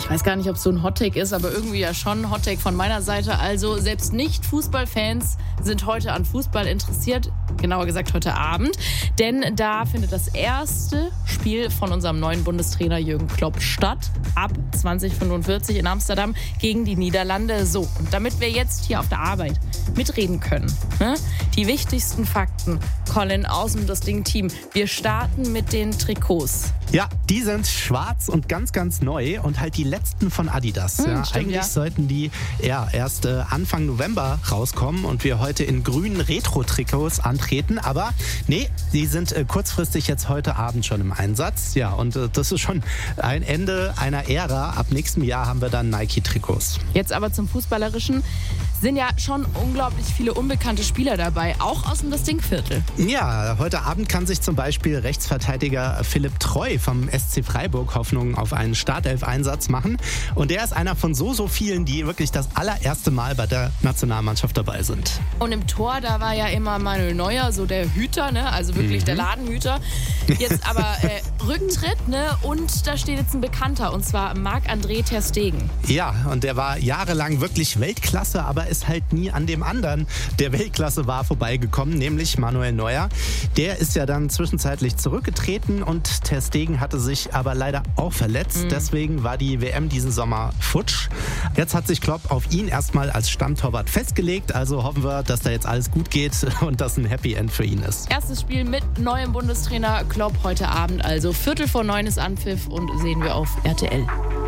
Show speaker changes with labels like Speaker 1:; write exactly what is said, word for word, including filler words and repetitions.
Speaker 1: ich weiß gar nicht, ob es so ein Hottake ist, aber irgendwie ja schon ein Hottake von meiner Seite. Also selbst Nicht-Fußballfans sind heute an Fußball interessiert, genauer gesagt heute Abend. Denn da findet das erste Spiel von unserem neuen Bundestrainer Jürgen Klopp statt. Ab zwanzig fünfundvierzig in Amsterdam gegen die Niederlande. So, und damit wir jetzt hier auf der Arbeit mitreden können, ne? Die wichtigsten Fakten, Colin, aus dem das Ding-Team. Wir starten mit den Trikots.
Speaker 2: Ja, die sind schwarz und ganz, ganz neu und halt die letzten von Adidas.
Speaker 1: Hm,
Speaker 2: ja,
Speaker 1: stimmt,
Speaker 2: eigentlich
Speaker 1: ja.
Speaker 2: sollten die ja, erst äh, Anfang November rauskommen und wir heute in grünen Retro-Trikots antreten. Aber nee, die sind äh, kurzfristig jetzt heute Abend schon im Einsatz. Ja, und äh, das ist schon ein Ende einer Ära. Ab nächstem Jahr haben wir dann Nike-Trikots.
Speaker 1: Jetzt aber zum Fußballerischen. Sind ja schon unglaublich viele unbekannte Spieler dabei, auch aus dem Das Ding-Viertel.
Speaker 2: Ja, heute Abend kann sich zum Beispiel Rechtsverteidiger Philipp Treu vom S C Freiburg Hoffnung auf einen Startelf-Einsatz machen. Und der ist einer von so, so vielen, die wirklich das allererste Mal bei der Nationalmannschaft dabei sind.
Speaker 1: Und im Tor, da war ja immer Manuel Neuer, so der Hüter, ne? Also wirklich mhm. der Ladenhüter. Jetzt aber äh, Rücktritt, ne? Und da steht jetzt ein Bekannter, und zwar Marc-André ter Stegen.
Speaker 2: Ja, und der war jahrelang wirklich Weltklasse, aber ist halt nie an dem anderen, der Weltklasse war, vorbeigekommen, nämlich Manuel Neuer. Der ist ja dann zwischenzeitlich zurückgetreten und ter Stegen hatte sich aber leider auch verletzt. Mhm. Deswegen war die W M diesen Sommer futsch. Jetzt hat sich Klopp auf ihn erstmal als Stammtorwart festgelegt. Also hoffen wir, dass da jetzt alles gut geht und dass ein Happy End für ihn ist.
Speaker 1: Erstes Spiel mit neuem Bundestrainer Klopp heute Abend. Also Viertel vor neun ist Anpfiff und sehen wir auf R T L.